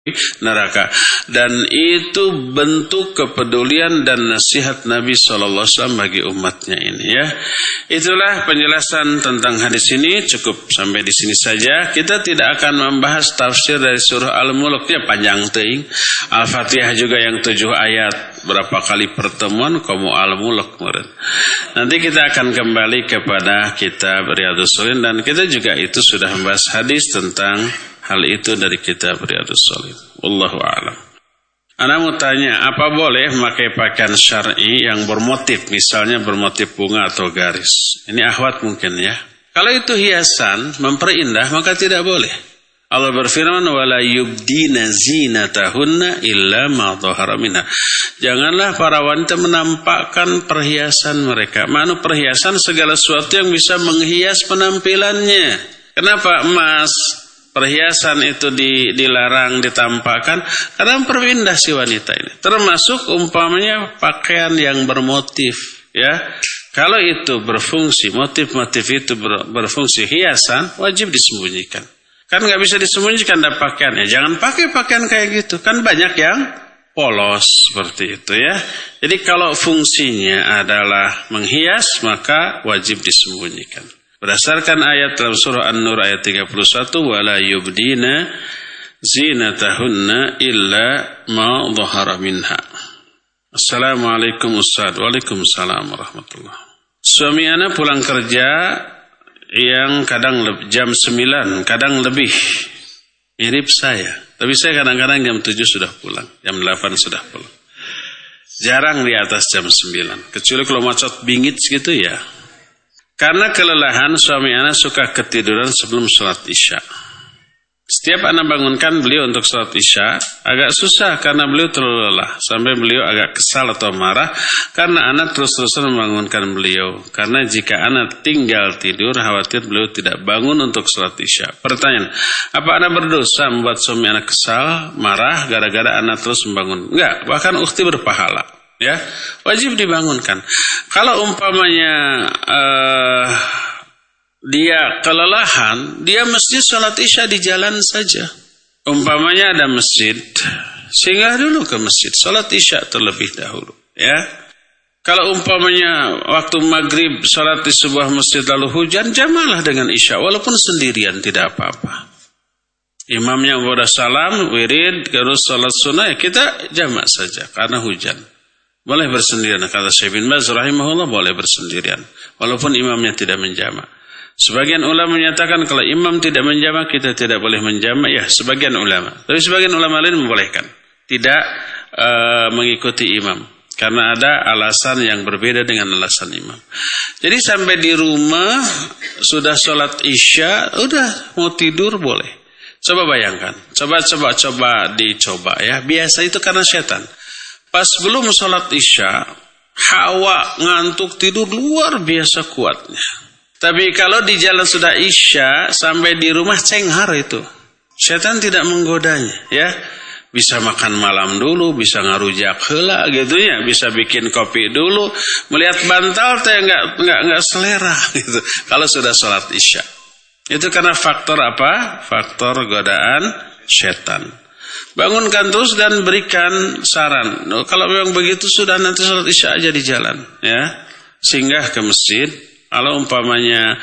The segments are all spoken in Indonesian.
neraka. Dan itu bentuk kepedulian dan nasihat Nabi SAW bagi umatnya ini ya. Itulah penjelasan tentang hadis ini. Cukup sampai di sini saja. Kita tidak akan membahas tafsir dari surah Al-Mulk, ya panjang teuing. Al-Fatihah juga yang 7 ayat. Berapa kali pertemuan kamu Al-Mulk meureun. Nanti kita akan kembali kepada kitab Riyadhus Shalihin, dan kita juga itu sudah membahas hadis tentang hal itu dari kitab Riyadhus Shalihin. Wallahu a'lam. Ana mau tanya, apa boleh memakai pakaian syar'i yang bermotif, misalnya bermotif bunga atau garis? Ini akhwat mungkin ya. Kalau itu hiasan, memperindah, maka tidak boleh. Allah berfirman, wala yubdina zinatahunna illa ma dhahara minha. Janganlah para wanita menampakkan perhiasan mereka. Manu perhiasan segala sesuatu yang bisa menghias penampilannya. Kenapa emas, perhiasan itu dilarang ditampakkan? Karena memperindah si wanita ini. Termasuk umpamanya pakaian yang bermotif, ya. Kalau itu berfungsi, motif-motif itu berfungsi hiasan, wajib disembunyikan. Kan nggak bisa disembunyikan ada pakaiannya. Jangan pakai pakaian kayak gitu. Kan banyak yang polos seperti itu ya. Jadi kalau fungsinya adalah menghias, maka wajib disembunyikan. Berdasarkan ayat dalam surah An-Nur ayat 31, wala yubdina zinatahunna illa ma dhahara minha. Assalamualaikum Ustaz. Waalaikumsalam warahmatullahi. Suami anak pulang kerja yang kadang jam 9, kadang lebih. Mirip saya. Tapi saya kadang-kadang jam 7 sudah pulang, jam 8 sudah pulang. Jarang di atas jam 9. Kecuali kalau macet bingit gitu ya. Karena kelelahan, suami anak suka ketiduran sebelum sholat isya. Setiap anak bangunkan beliau untuk sholat isya, agak susah karena beliau terlalu lelah. Sampai beliau agak kesal atau marah karena anak terus-terusan membangunkan beliau. Karena jika anak tinggal tidur, khawatir beliau tidak bangun untuk sholat isya. Pertanyaan, apa anak berdosa membuat suami anak kesal, marah gara-gara anak terus membangun? Enggak, bahkan ukhti berpahala. Ya, wajib dibangunkan. Kalau umpamanya dia kelelahan, dia mesti sholat isya di jalan saja. Umpamanya ada masjid, singgah dulu ke masjid, sholat isya terlebih dahulu. Ya, kalau umpamanya waktu maghrib sholat di sebuah masjid lalu hujan, jamaahlah dengan isya, walaupun sendirian tidak apa-apa. Imamnya udah salam, wirid, terus sholat sunnah, ya kita jamaah saja karena hujan. Boleh bersendirian, kata Syekh bin Baz rahimahullah, boleh bersendirian walaupun imamnya tidak menjamak. Sebagian ulama menyatakan kalau imam tidak menjamak kita tidak boleh menjamak, ya sebagian ulama. Tapi sebagian ulama lain membolehkan tidak mengikuti imam karena ada alasan yang berbeda dengan alasan imam. Jadi sampai di rumah sudah sholat isya, udah mau tidur boleh. Coba bayangkan, coba dicoba ya. Biasa itu karena setan. Pas belum sholat isya, hawa ngantuk tidur luar biasa kuatnya. Tapi kalau di jalan sudah isya, sampai di rumah cenghar itu. Setan tidak menggodanya ya. Bisa makan malam dulu, bisa ngarujak heula gitu ya, bisa bikin kopi dulu, melihat bantal teh enggak selera gitu. Kalau sudah sholat isya. Itu karena faktor apa? Faktor godaan setan. Bangunkan terus dan berikan saran. Kalau memang begitu sudah nanti sholat isya aja di jalan, ya. Singgah ke masjid. Kalau umpamanya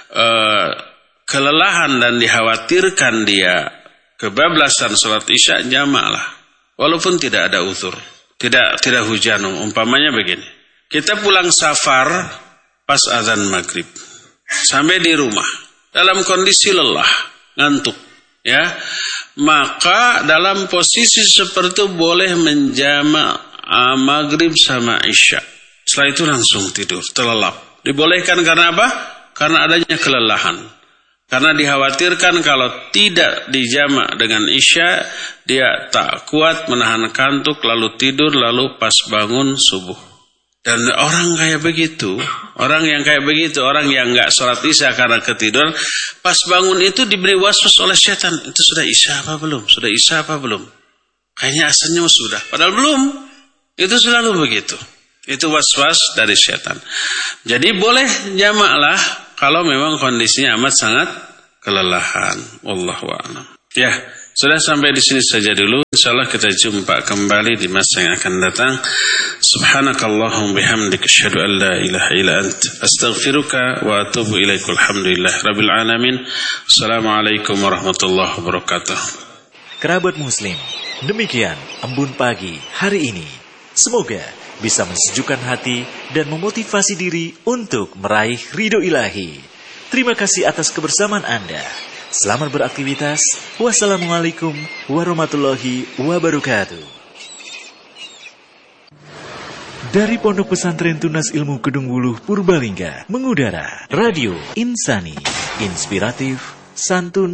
kelelahan dan dikhawatirkan dia kebablasan sholat isya, jamaahlah. Walaupun tidak ada uzur, tidak hujan. Umpamanya begini, kita pulang safar pas azan maghrib, sampai di rumah dalam kondisi lelah, ngantuk, ya. Maka dalam posisi seperti itu boleh menjamak maghrib sama isya. Setelah itu langsung tidur, terlelap. Dibolehkan karena apa? Karena adanya kelelahan. Karena dikhawatirkan kalau tidak dijamak dengan isya, dia tak kuat menahan kantuk, lalu tidur, lalu pas bangun subuh. Dan orang kayak begitu, orang yang nggak sholat isya karena ketiduran, pas bangun itu diberi waswas oleh setan. Itu sudah isya apa belum? Sudah isya apa belum? Kayaknya asalnya sudah, padahal belum. Itu selalu begitu. Itu waswas dari setan. Jadi boleh jamaklah kalau memang kondisinya amat sangat kelelahan. Wallahu a'lam. Ya, Sudah sampai di sini saja dulu. Insyaallah kita jumpa kembali di masa yang akan datang. Subhanakallahumma bihamdika asyhadu an la ilaha illa anta astaghfiruka wa atubu ilaika. Alhamdulillah rabbil alamin. Assalamualaikum warahmatullahi wabarakatuh. Kerabat muslim, demikian Embun Pagi hari ini. Semoga bisa mensejukkan hati dan memotivasi diri untuk meraih ridho ilahi. Terima kasih atas kebersamaan Anda. Selamat beraktivitas. Wassalamualaikum warahmatullahi wabarakatuh. Dari Pondok Pesantren Tunas Ilmu Kedung Wuluh Purbalingga mengudara Radio Insani, inspiratif, santun